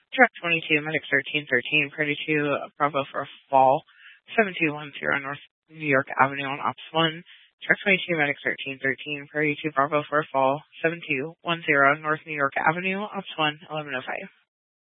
Track 22, Medic 1313, Priority 2, Bravo for a fall, 7210 North New York Avenue on Ops 1. Track 22, Medic 1313, Priority 2, Bravo for a fall, 7210 North New York Avenue, Ops 1, 1105.